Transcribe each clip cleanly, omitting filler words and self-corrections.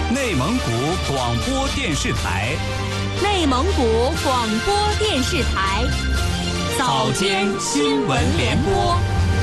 内蒙古广播电视台， 内蒙古广播电视台，早间新闻联播。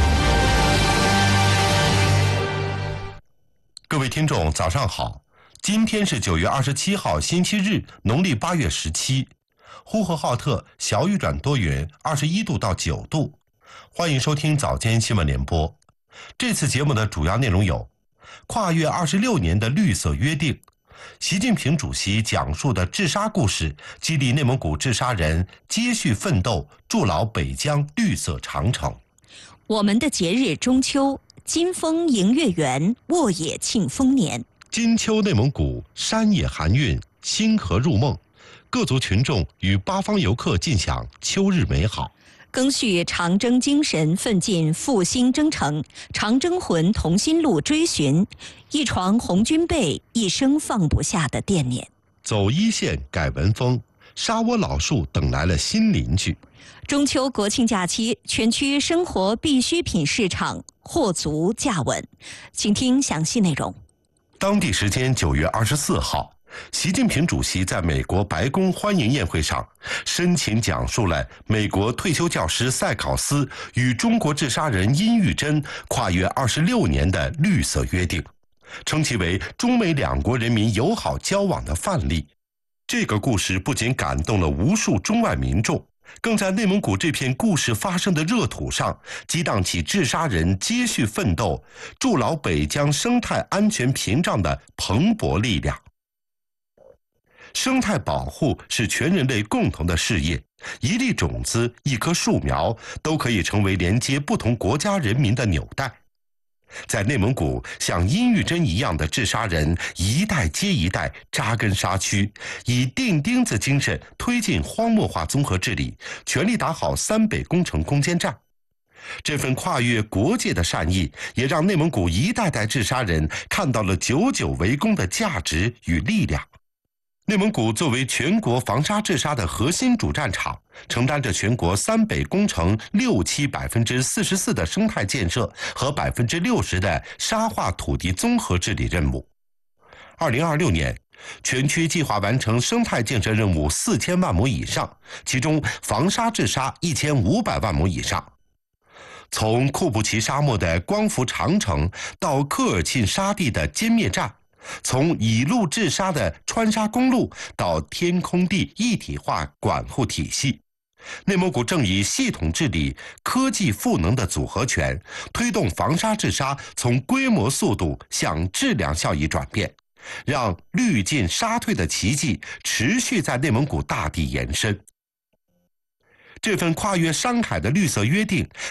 各位听众，早上好！今天是9月27号，星期日，农历8月17。呼和浩特小雨转多云，21度到9度。欢迎收听早间新闻联播。这次节目的主要内容有：跨越26年的绿色约定，习近平主席讲述的治沙故事，激励内蒙古治沙人接续奋斗，筑牢北疆绿色长城。 我们的节日中秋，金风迎月圆，沃野庆丰年。 金秋内蒙古，山野含韵，星河入梦，各族群众与八方游客尽享秋日美好。 赓续长征精神，奋进复兴征程，长征魂同心路追寻，一床红军被，一生放不下的惦念。 走一线改文风，沙窝老树等来了新邻居。 中秋国庆假期，全区生活必需品市场货足价稳，请听详细内容。 当地时间9月24号，习近平主席在美国白宫欢迎宴会上深情讲述了美国退休教师塞考斯与中国治沙人殷玉珍跨越26年的绿色约定，称其为中美两国人民友好交往的范例。这个故事不仅感动了无数中外民众，更在内蒙古这片故事发生的热土上激荡起治沙人接续奋斗、筑牢北疆生态安全屏障的蓬勃力量。生态保护是全人类共同的事业，一粒种子、一棵树苗都可以成为连接不同国家人民的纽带。在内蒙古，像殷玉珍一样的治沙人一代接一代扎根沙区，以钉钉子精神推进荒漠化综合治理，全力打好三北工程攻坚战。这份跨越国界的善意，也让内蒙古一代代治沙人看到了久久为功的价值与力量。内蒙古作为全国防沙治沙的核心主战场，承担着全国三北工程6-7%44%的生态建设和60%的沙化土地综合治理任务。2026年，全区计划完成生态建设任务4000万亩以上，其中防沙治沙1500万亩以上。从库布齐沙漠的光伏长城到科尔沁沙地的歼灭战，从以路治沙的川沙公路到天空地一体化管护体系，内蒙古正以系统治理、科技赋能的组合拳，推动防沙治沙从规模速度向质量效益转变，让绿进沙退的奇迹持续在内蒙古大地延伸。这份跨越山海的绿色约定，